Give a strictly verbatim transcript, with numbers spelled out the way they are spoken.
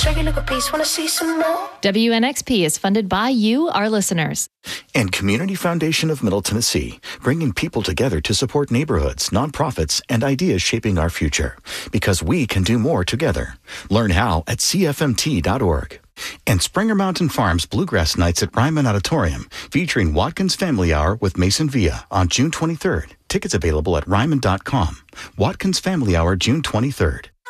W N X P is funded by you, our listeners. And Community Foundation of Middle Tennessee, bringing people together to support neighborhoods, nonprofits, and ideas shaping our future. Because we can do more together. Learn how at C F M T dot org. And Springer Mountain Farms Bluegrass Nights at Ryman Auditorium, featuring Watkins Family Hour with Mason Villa on June twenty-third. Tickets available at ryman dot com. Watkins Family Hour, June twenty-third.